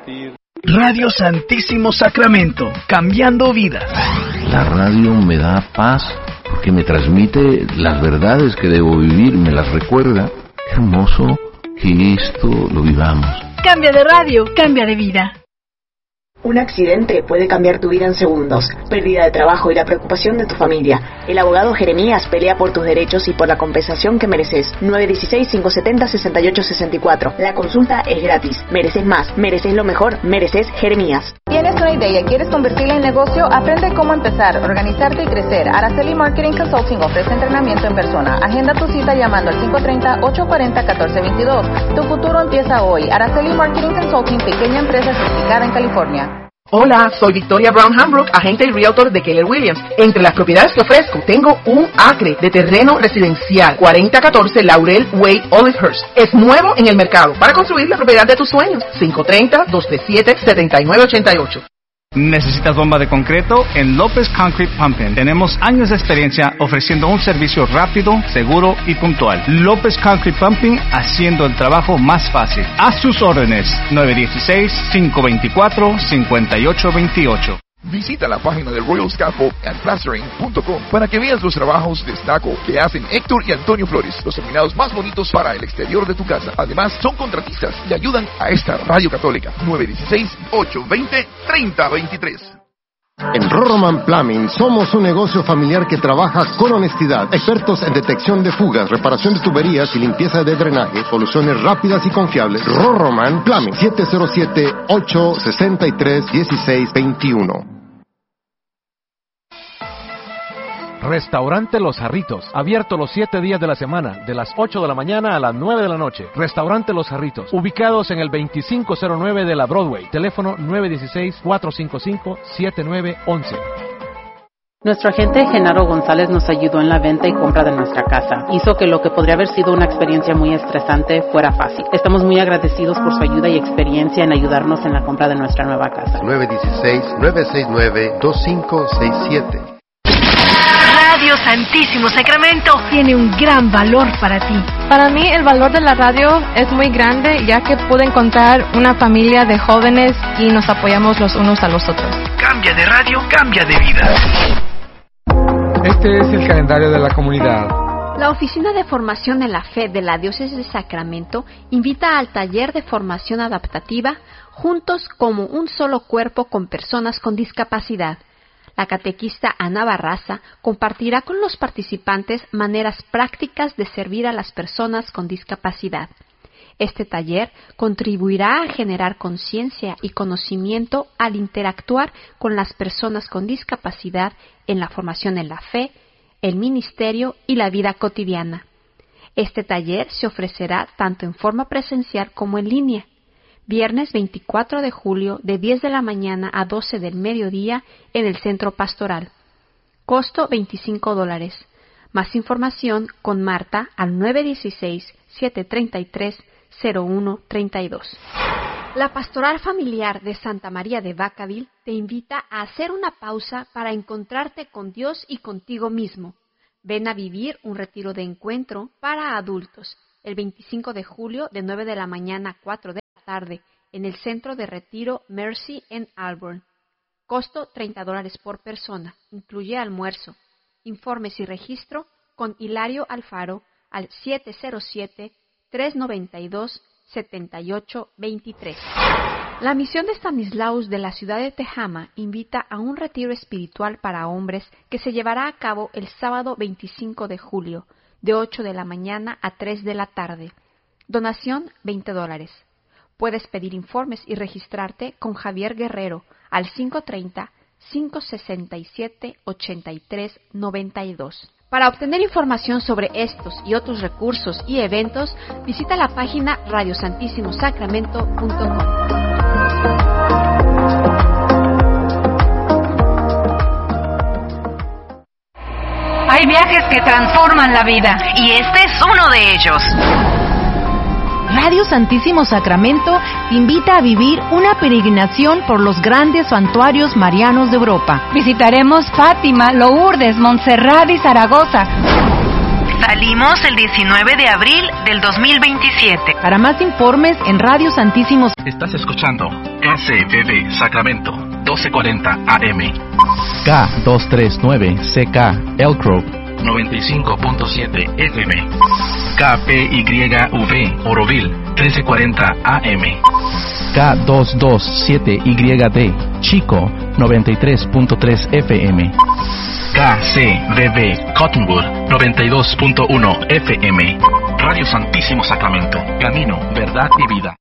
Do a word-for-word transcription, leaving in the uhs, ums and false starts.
compartir. Radio Santísimo Sacramento, cambiando vidas. La radio me da paz porque me transmite las verdades que debo vivir, me las recuerda. Qué hermoso que esto lo vivamos. Cambia de radio, cambia de vida. Un accidente puede cambiar tu vida en segundos. Pérdida de trabajo y la preocupación de tu familia. El abogado Jeremías pelea por tus derechos y por la compensación que mereces. nueve uno seis, cinco siete cero, seis ocho seis cuatro. La consulta es gratis. Mereces más, mereces lo mejor, mereces Jeremías. ¿Tienes una idea y quieres convertirla en negocio? Aprende cómo empezar, organizarte y crecer. Araceli Marketing Consulting ofrece entrenamiento en persona. Agenda tu cita llamando al cinco tres cero, ocho cuatro cero, uno cuatro dos dos. Tu futuro empieza hoy. Araceli Marketing Consulting, pequeña empresa certificada en California. Hola, soy Victoria Brown Hambrook, agente y realtor de Keller Williams. Entre las propiedades que ofrezco, tengo un acre de terreno residencial, cuarenta catorce Laurel Way, Olivehurst. Es nuevo en el mercado para construir la propiedad de tus sueños. cinco tres cero, dos tres siete, siete nueve ocho ocho. ¿Necesitas bomba de concreto? En López Concrete Pumping tenemos años de experiencia ofreciendo un servicio rápido, seguro y puntual. López Concrete Pumping, haciendo el trabajo más fácil. A sus órdenes, nueve uno seis, cinco dos cuatro, cinco ocho dos ocho. Visita la página de Royal Scaffold and Plastering punto com para que veas los trabajos de estuco que hacen Héctor y Antonio Flores, los terminados más bonitos para el exterior de tu casa. Además, son contratistas y ayudan a esta radio católica. nueve uno seis, ocho dos cero, tres cero dos tres. En Roroman Plumbing somos un negocio familiar que trabaja con honestidad. Expertos en detección de fugas, reparación de tuberías y limpieza de drenaje. Soluciones rápidas y confiables. Roroman Plumbing, siete cero siete, ocho seis tres, uno seis dos uno. Restaurante Los Jarritos, abierto los siete días de la semana, de las ocho de la mañana a las nueve de la noche. Restaurante Los Jarritos, ubicados en el veinticinco cero nueve de la Broadway. Teléfono nueve uno seis, cuatro cinco cinco, siete nueve uno uno. Nuestro agente Genaro González nos ayudó en la venta y compra de nuestra casa. Hizo que lo que podría haber sido una experiencia muy estresante fuera fácil. Estamos muy agradecidos por su ayuda y experiencia en ayudarnos en la compra de nuestra nueva casa. nueve uno seis, nueve seis nueve, dos cinco seis siete. Radio Santísimo Sacramento tiene un gran valor para ti. Para mí el valor de la radio es muy grande, ya que pude encontrar una familia de jóvenes y nos apoyamos los unos a los otros. Cambia de radio, cambia de vida. Este es el calendario de la comunidad. La Oficina de Formación en la Fe de la Diócesis de Sacramento invita al taller de formación adaptativa Juntos como un solo cuerpo con personas con discapacidad. La catequista Ana Barraza compartirá con los participantes maneras prácticas de servir a las personas con discapacidad. Este taller contribuirá a generar conciencia y conocimiento al interactuar con las personas con discapacidad en la formación en la fe, el ministerio y la vida cotidiana. Este taller se ofrecerá tanto en forma presencial como en línea. Viernes veinticuatro de julio de diez de la mañana a doce del mediodía en el Centro Pastoral. Costo veinticinco dólares. Más información con Marta al nueve uno seis, siete tres tres, cero uno tres dos. La Pastoral Familiar de Santa María de Vacaville te invita a hacer una pausa para encontrarte con Dios y contigo mismo. Ven a vivir un retiro de encuentro para adultos el veinticinco de julio de nueve de la mañana a cuatro de la tarde en el Centro de Retiro Mercy en Auburn. Costo treinta dólares por persona. Incluye almuerzo. Informes y registro con Hilario Alfaro al siete cero siete, tres nueve dos, siete ocho dos tres. La misión de Stanislaus de la ciudad de Tehama invita a un retiro espiritual para hombres que se llevará a cabo el sábado veinticinco de julio, de ocho de la mañana a tres de la tarde. Donación veinte dólares. Puedes pedir informes y registrarte con Javier Guerrero al cinco tres cero, cinco seis siete, ocho tres nueve dos. Para obtener información sobre estos y otros recursos y eventos, visita la página radio santísimo sacramento punto com. Hay viajes que transforman la vida y este es uno de ellos. Radio Santísimo Sacramento te invita a vivir una peregrinación por los grandes santuarios marianos de Europa. Visitaremos Fátima, Lourdes, Montserrat y Zaragoza. Salimos el diecinueve de abril del dos mil veintisiete. Para más informes en Radio Santísimos. Estás escuchando K C B B Sacramento, doce cuarenta A M. K doscientos treinta y nueve C K Elk Grove, noventa y cinco punto siete F M. K P Y V Oroville, trece cuarenta A M. K doscientos veintisiete Y D Chico, noventa y tres punto tres F M. K C B B Cottonwood, noventa y dos punto uno F M. Radio Santísimo Sacramento, camino, verdad y vida.